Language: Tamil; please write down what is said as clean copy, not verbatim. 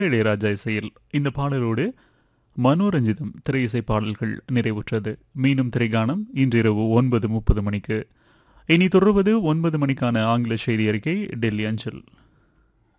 இளையராஜா இசையில் இந்த பாடலோடு மனோரஞ்சிதம் திரை இசை பாடல்கள் நிறைவுற்றது. மீண்டும் திரைகாணம் இன்றிரவு 9:30 மணிக்கு. இனி தொடர்வது 9 மணிக்கான ஆங்கில செய்தி அறிக்கை டெல்லி அஞ்சல்.